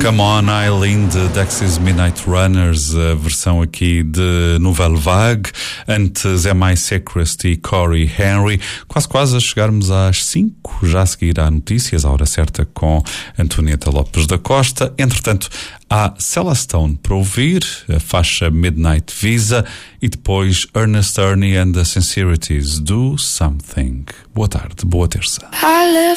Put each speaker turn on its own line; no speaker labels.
Come On Eileen de Dexys Midnight Runners, a versão aqui de Nouvelle Vague. Antes Am I Sacred e Corey Henry. Quase a chegarmos às 5, já a seguir há notícias, à hora certa com Antonieta Lopes da Costa. Entretanto, há Celestone para ouvir, a faixa Midnight Visa, e depois Ernest Ernie and the Sincerities, Do Something. Boa tarde, boa terça.
I live